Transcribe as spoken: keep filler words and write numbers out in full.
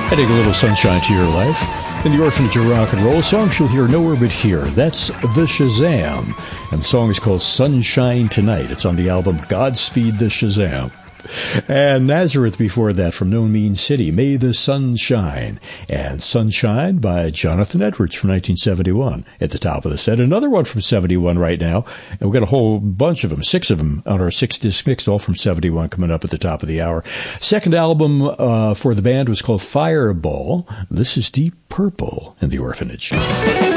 Adding a little sunshine to your life. In the Orphanage of Rock and Roll, songs you'll hear nowhere but here. That's the Shazam. And the song is called Sunshine Tonight. It's on the album Godspeed the Shazam. And Nazareth before that from No Mean City, May the Sun Shine. And Sunshine by Jonathan Edwards from nineteen seventy-one at the top of the set. Another one from seventy-one right now. And we've got a whole bunch of them, six of them on our six-disc mix, all from seventy-one coming up at the top of the hour. Second album uh, for the band was called Fireball. This is Deep Purple in the Orphanage.